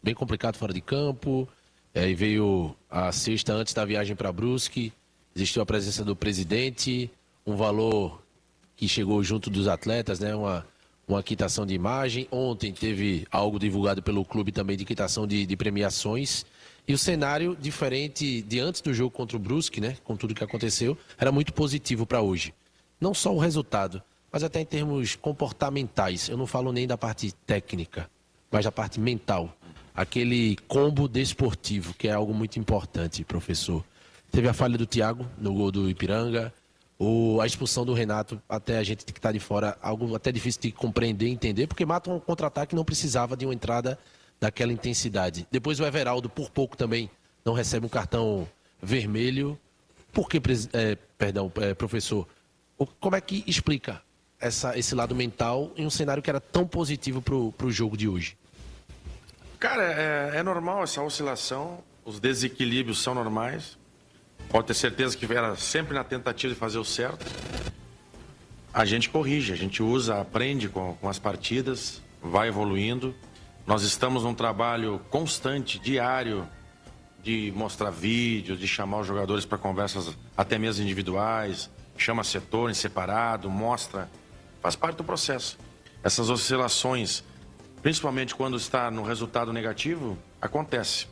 bem complicado fora de campo. E veio a sexta antes da viagem para Brusque. Existiu a presença do presidente, um valor que chegou junto dos atletas, né? Uma quitação de imagem. Ontem teve algo divulgado pelo clube também de quitação de premiações. E o cenário, diferente de antes do jogo contra o Brusque, né? Com tudo que aconteceu, era muito positivo para hoje. Não só o resultado, mas até em termos comportamentais. Eu não falo nem da parte técnica, mas da parte mental. Aquele combo desportivo, que é algo muito importante, professor. Teve a falha do Thiago no gol do Ipiranga, a expulsão do Renato, até a gente que está de fora, algo até difícil de compreender e entender, porque mata um contra-ataque não precisava de uma entrada daquela intensidade. Depois o Everaldo, por pouco também, não recebe um cartão vermelho. Por que, professor? Como é que explica esse lado mental em um cenário que era tão positivo para o jogo de hoje? Cara, é normal essa oscilação, os desequilíbrios são normais. Pode ter certeza que era sempre na tentativa de fazer o certo. A gente corrige, a gente usa, aprende com as partidas, vai evoluindo. Nós estamos num trabalho constante, diário, de mostrar vídeos, de chamar os jogadores para conversas até mesmo individuais, chama setor em separado, mostra, faz parte do processo. Essas oscilações, principalmente quando está no resultado negativo, acontece.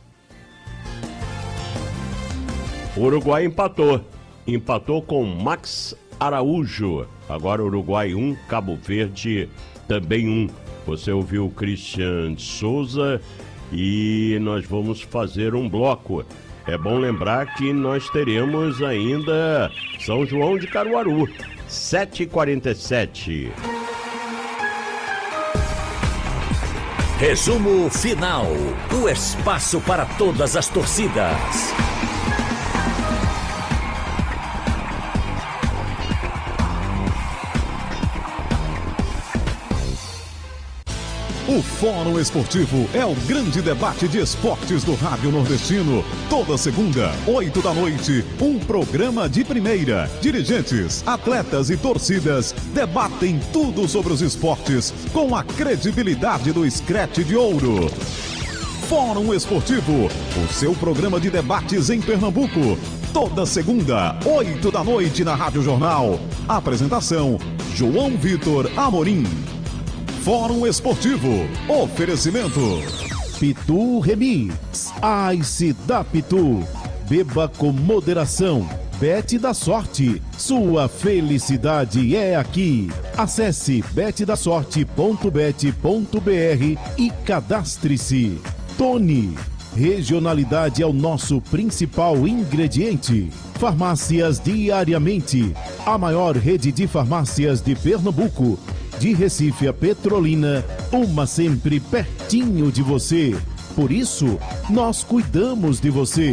O Uruguai empatou com Max Araújo. Agora Uruguai 1, Cabo Verde também 1. Você ouviu o Christian Souza e nós vamos fazer um bloco. É bom lembrar que nós teremos ainda São João de Caruaru, 7h47. Resumo final. O espaço para todas as torcidas. O Fórum Esportivo é o grande debate de esportes do Rádio Nordestino. Toda segunda, 8 da noite, um programa de primeira. Dirigentes, atletas e torcidas debatem tudo sobre os esportes com a credibilidade do Scratch de Ouro. Fórum Esportivo, o seu programa de debates em Pernambuco. Toda segunda, 8 da noite na Rádio Jornal. Apresentação, João Vitor Amorim. Fórum Esportivo. Oferecimento Pitu Remix, Ice da Pitu. Beba com moderação. Bet da Sorte. Sua felicidade é aqui. Acesse betdasorte.bet.br e cadastre-se. Tony. Regionalidade é o nosso principal ingrediente. Farmácias Diariamente. A maior rede de farmácias de Pernambuco. De Recife a Petrolina, uma sempre pertinho de você. Por isso, nós cuidamos de você.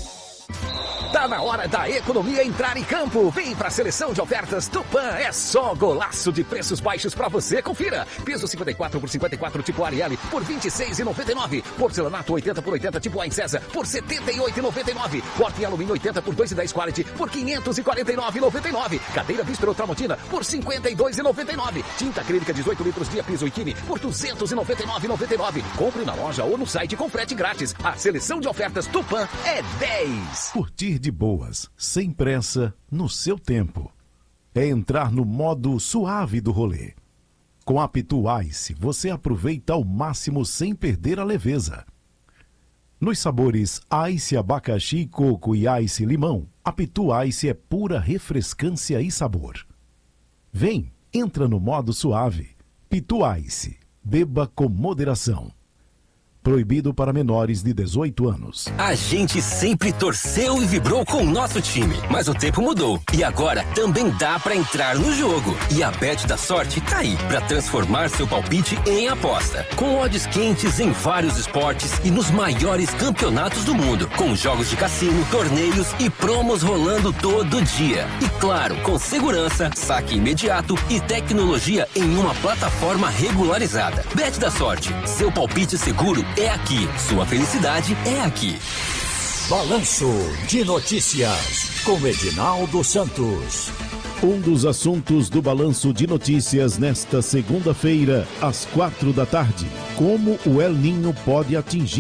Tá na hora da economia entrar em campo. Vem pra seleção de ofertas Tupã. É só golaço de preços baixos pra você. Confira. Piso 54 por 54 tipo Ariel por R$ 26,99. Porcelanato 80 por 80 tipo César por R$ 78,99. Corte em alumínio 80 por 2,10 quality por R$ 549,99. Cadeira Bistro Tramontina por R$ 52,99. Tinta acrílica 18 litros Via Piso e Kine por R$ 299,99. Compre na loja ou no site com frete grátis. A seleção de ofertas Tupã é 10. Curtir de boas, sem pressa, no seu tempo. É entrar no modo suave do rolê. Com a Pitu Ice, você aproveita ao máximo sem perder a leveza. Nos sabores Ice Abacaxi, Coco e Ice Limão, a Pitu Ice é pura refrescância e sabor. Vem, entra no modo suave. Pitu Ice, beba com moderação. Proibido para menores de 18 anos. A gente sempre torceu e vibrou com o nosso time, mas o tempo mudou. E agora também dá pra entrar no jogo. E a Bet da Sorte tá aí pra transformar seu palpite em aposta. Com odds quentes em vários esportes e nos maiores campeonatos do mundo. Com jogos de cassino, torneios e promos rolando todo dia. E claro, com segurança, saque imediato e tecnologia em uma plataforma regularizada. Bet da Sorte, seu palpite seguro é aqui. Sua felicidade é aqui. Balanço de Notícias com Edinaldo Santos. Um dos assuntos do Balanço de Notícias nesta segunda-feira, às 4 da tarde. Como o El Ninho pode atingir